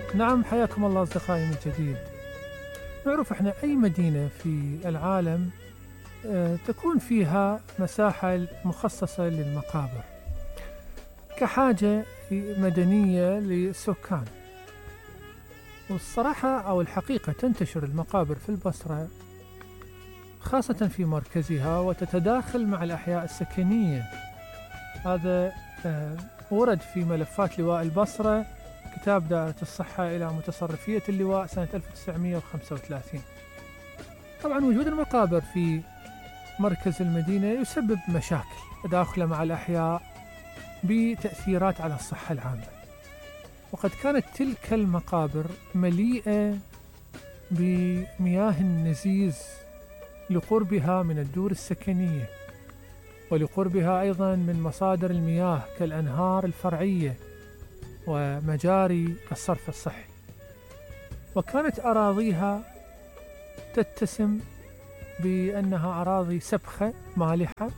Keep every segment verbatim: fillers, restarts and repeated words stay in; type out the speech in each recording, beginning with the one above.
نعم، حياكم الله أصدقائي من جديد. نعرف احنا أي مدينة في العالم آه، تكون فيها مساحة مخصصة للمقابر كحاجة مدنية للسكان. والصراحة أو الحقيقة تنتشر المقابر في البصرة خاصة في مركزها وتتداخل مع الأحياء السكنية. هذا آه، ورد في ملفات لواء البصرة، كتاب دائرة الصحة إلى متصرفية اللواء سنة ألف وتسعمئة وخمسة وثلاثين. طبعا وجود المقابر في مركز المدينة يسبب مشاكل تداخله مع الأحياء بتأثيرات على الصحة العامة، وقد كانت تلك المقابر مليئة بمياه النزيز لقربها من الدور السكنية، ولقربها أيضا من مصادر المياه كالأنهار الفرعية ومجاري الصرف الصحي. وكانت أراضيها تتسم بأنها أراضي سبخة مالحة،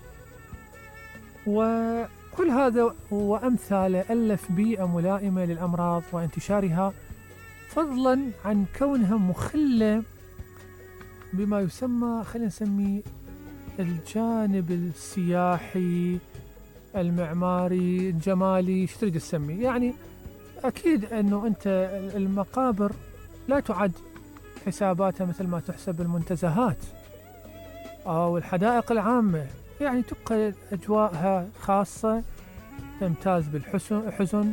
وكل هذا وأمثاله ألف بيئة ملائمة للأمراض وانتشارها، فضلا عن كونها مخلة بما يسمى، خلينا نسميه الجانب السياحي المعماري الجمالي، شو تريد تسميه؟ يعني أكيد أنه أنت المقابر لا تعد حساباتها مثل ما تحسب المنتزهات أو الحدائق العامة، يعني تبقى أجواءها خاصة تمتاز بالحزن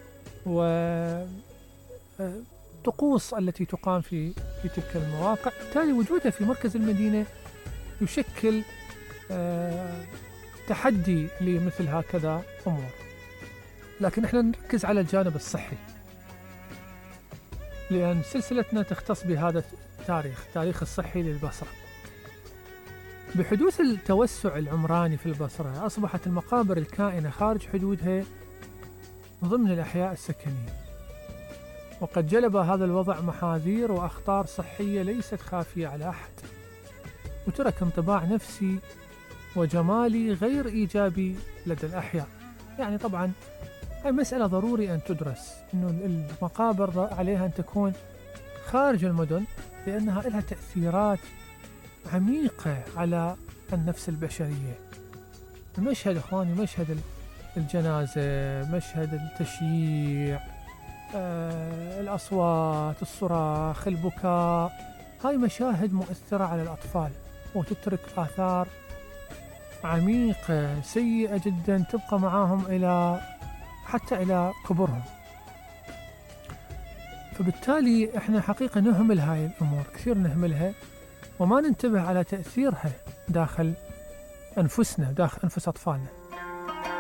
والطقوس التي تقام في في تلك المواقع. بالتالي وجودها في مركز المدينة يشكل أه تحدي لمثل هكذا أمور. لكن احنا نركز على الجانب الصحي، لأن سلسلتنا تختص بهذا التاريخ، تاريخ الصحي للبصرة. بحدوث التوسع العمراني في البصرة أصبحت المقابر الكائنة خارج حدودها ضمن الأحياء السكنية، وقد جلب هذا الوضع محاذير وأخطار صحية ليست خافية على أحد، وترك انطباع نفسي وجمالي غير إيجابي لدى الأحياء. يعني طبعا هاي مسألة ضروري أن تدرس، أنه المقابر عليها أن تكون خارج المدن، لأنها لها تأثيرات عميقة على النفس البشرية. المشهد إخواني، مشهد الجنازة، مشهد التشييع، آه، الأصوات، الصراخ، البكاء، هاي مشاهد مؤثرة على الأطفال وتترك آثار عميقة سيئة جدا تبقى معاهم إلى حتى إلى كبرهم. فبالتالي إحنا حقيقة نهمل هاي الأمور، كثير نهملها وما ننتبه على تأثيرها داخل أنفسنا، داخل أنفس أطفالنا.